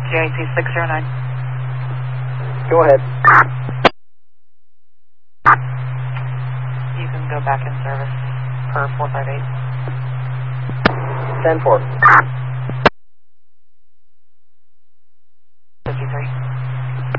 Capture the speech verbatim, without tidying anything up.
Q A C six zero nine. Go ahead. You can go back in service for four five eight. ten four.